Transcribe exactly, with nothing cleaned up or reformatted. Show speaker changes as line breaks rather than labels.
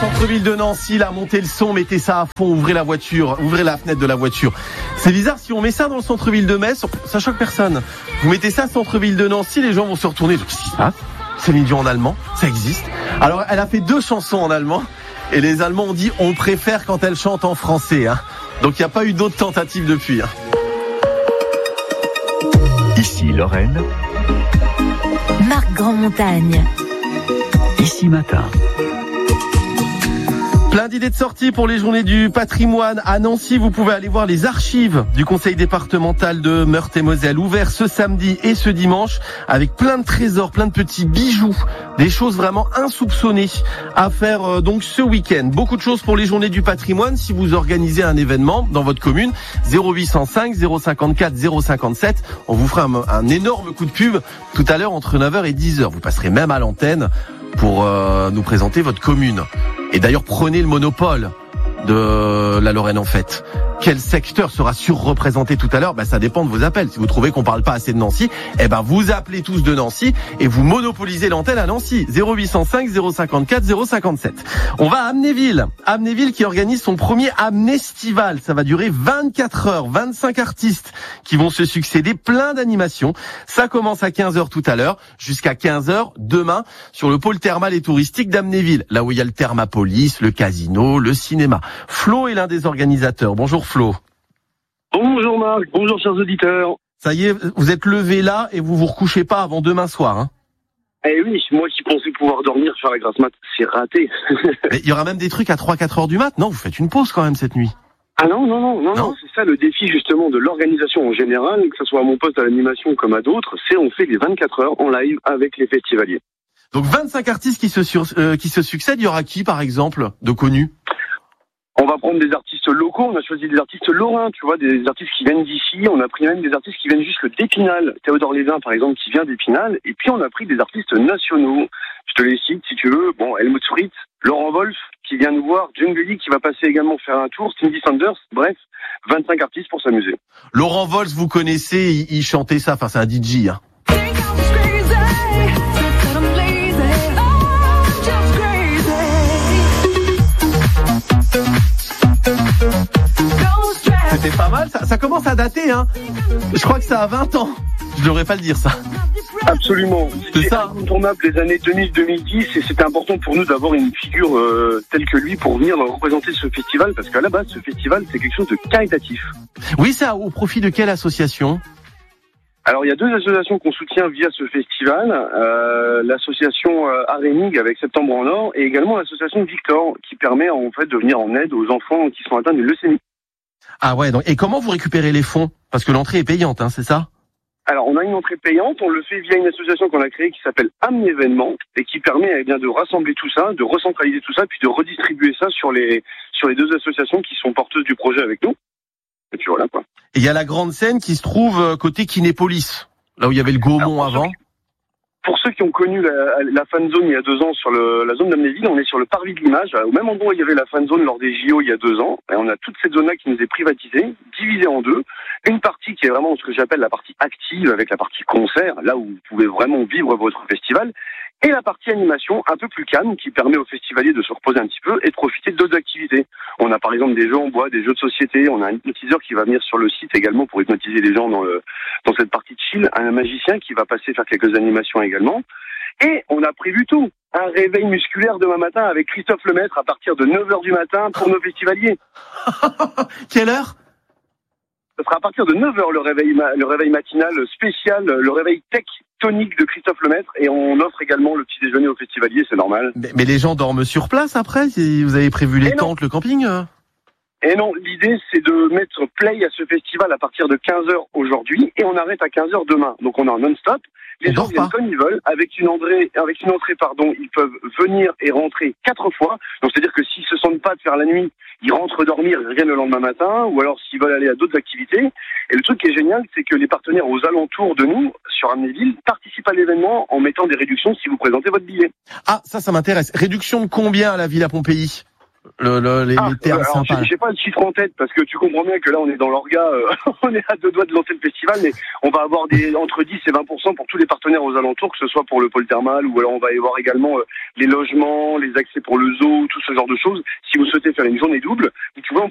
centre-ville de Nancy, là, montez le son, mettez ça à fond, ouvrez la voiture, ouvrez la fenêtre de la voiture. C'est bizarre, si on met ça dans le centre-ville de Metz, ça choque personne. Vous mettez ça centre-ville de Nancy, les gens vont se retourner. Qu'est-ce qui se passe ? Céline Dion en allemand, ça existe. Alors, elle a fait deux chansons en allemand, et les Allemands ont dit on préfère quand elle chante en français. Hein. Donc, il n'y a pas eu d'autres tentatives depuis. Hein.
Ici Lorraine.
Marc Grandmontagne.
Ici Matin.
Plein d'idées de sortie pour les journées du patrimoine. À Nancy, vous pouvez aller voir les archives du conseil départemental de Meurthe-et-Moselle, ouvert ce samedi et ce dimanche, avec plein de trésors, plein de petits bijoux, des choses vraiment insoupçonnées à faire euh, donc ce week-end. Beaucoup de choses pour les journées du patrimoine si vous organisez un événement dans votre commune. zéro huit cent cinq, zéro cinquante-quatre, zéro cinquante-sept. On vous fera un, un énorme coup de pub tout à l'heure entre neuf heures et dix heures. Vous passerez même à l'antenne pour euh, nous présenter votre commune. Et d'ailleurs, prenez le monopole de la Lorraine en fête. Quel secteur sera surreprésenté tout à l'heure ? Ben, ça dépend de vos appels. Si vous trouvez qu'on parle pas assez de Nancy, eh ben, vous appelez tous de Nancy et vous monopolisez l'antenne à Nancy. zéro huit cent cinq, zéro cinquante-quatre, zéro cinquante-sept. On va à Amnéville. Amnéville qui organise son premier Amnestival. Ça va durer vingt-quatre heures. vingt-cinq artistes qui vont se succéder. Plein d'animations. Ça commence à quinze heures tout à l'heure jusqu'à quinze heures demain sur le pôle thermal et touristique d'Amnéville. Là où il y a le Thermapolis, le casino, le cinéma. Flo est l'un des organisateurs. Bonjour Flo.
Bonjour Marc, bonjour chers auditeurs.
Ça y est, vous êtes levé là et vous vous recouchez pas avant demain soir. Hein.
Eh oui, moi qui pensais pouvoir dormir sur la grasse mat, c'est raté.
Mais il y aura même des trucs à trois quatre heures du mat. Non, vous faites une pause quand même cette nuit.
Ah non, non, non, non, non, non, c'est ça le défi justement de l'organisation en général, que ce soit à mon poste à l'animation comme à d'autres, c'est on fait les vingt-quatre heures en live avec les festivaliers.
Donc vingt-cinq artistes qui se, sur, euh, qui se succèdent, il y aura qui par exemple de connus ?
On va prendre des artistes locaux, on a choisi des artistes lorrains, tu vois, des artistes qui viennent d'ici, on a pris même des artistes qui viennent jusque d'Épinal, Théodore Lévin par exemple qui vient d'Épinal, et puis on a pris des artistes nationaux, je te les cite si tu veux, bon, Helmut Fritz, Laurent Wolf qui vient nous voir, Jungly qui va passer également faire un tour, Cindy Sanders, bref, vingt-cinq artistes pour s'amuser.
Laurent Wolf, vous connaissez, il, il chantait ça, enfin c'est un D J, hein. C'était pas mal, ça, ça commence à dater, hein. Je crois que ça a vingt ans. Je devrais pas le dire, ça.
Absolument.
C'est
C'est
ça.
incontournable des années deux mille deux mille dix et c'était important pour nous d'avoir une figure euh, telle que lui pour venir représenter ce festival parce qu'à la base, ce festival, c'est quelque chose de caritatif.
Oui, ça au profit de quelle association ?
Alors, il y a deux associations qu'on soutient via ce festival. Euh, l'association euh, Arénig avec Septembre en Or et également l'association Victor qui permet en fait de venir en aide aux enfants qui sont atteints de leucémie.
Ah ouais, donc, et comment vous récupérez les fonds ? Parce que l'entrée est payante, hein, c'est ça ?
Alors, on a une entrée payante, on le fait via une association qu'on a créée qui s'appelle Amener Événement et qui permet eh bien de rassembler tout ça, de recentraliser tout ça, puis de redistribuer ça sur les sur les deux associations qui sont porteuses du projet avec nous. Et puis voilà quoi.
Et il y a la grande scène qui se trouve côté Kinépolis, là où il y avait le Gaumont avant.
Pour ceux qui ont connu la, la fan zone il y a deux ans sur le, la zone d'Amnéville, on est sur le parvis de l'image, au même endroit où il y avait la fan zone lors des J O il y a deux ans. Et on a toute cette zone-là qui nous est privatisée, divisée en deux. Une partie qui est vraiment ce que j'appelle la partie active, avec la partie concert, là où vous pouvez vraiment vivre votre festival. Et la partie animation un peu plus calme qui permet aux festivaliers de se reposer un petit peu et de profiter d'autres activités. On a par exemple des jeux en bois, des jeux de société, on a un hypnotiseur qui va venir sur le site également pour hypnotiser les gens dans, le, dans cette partie de chill, un magicien qui va passer faire quelques animations également. Et on a prévu tout, un réveil musculaire demain matin avec Christophe Lemaître à partir de neuf heures du matin pour nos festivaliers.
Quelle heure ?
Ce sera à partir de neuf heures le réveil, le réveil matinal spécial, le réveil tech tonique de Christophe Lemaître et on offre également le petit déjeuner aux festivaliers, c'est normal.
Mais, mais les gens dorment sur place après ? Si vous avez prévu les tentes, le camping ?
Et non, l'idée c'est de mettre play à ce festival à partir de quinze heures aujourd'hui et on arrête à quinze heures demain. Donc on est en non-stop. Les
on
gens viennent comme ils veulent, avec une entrée, avec une entrée, pardon, ils peuvent venir et rentrer quatre fois. Donc c'est-à-dire que s'ils se sentent pas de faire la nuit, ils rentrent dormir, ils reviennent le lendemain matin, ou alors s'ils veulent aller à d'autres activités. Et le truc qui est génial, c'est que les partenaires aux alentours de nous, sur Amnéville, participent à l'événement en mettant des réductions si vous présentez votre billet.
Ah, ça, ça m'intéresse. Réduction de combien à la Villa Pompéi ? le, le, les,
Ah,
les termes
alors,
sympas.
j'ai, j'ai pas le chiffre en tête parce que tu comprends bien que là on est dans l'orga, euh, on est à deux doigts de lancer le festival, mais on va avoir des entre dix et vingt pour cent pour tous les partenaires aux alentours, que ce soit pour le pôle thermal ou alors on va y avoir également euh, les logements, les accès pour le zoo, tout ce genre de choses. Si vous souhaitez faire une journée double, vous pouvez en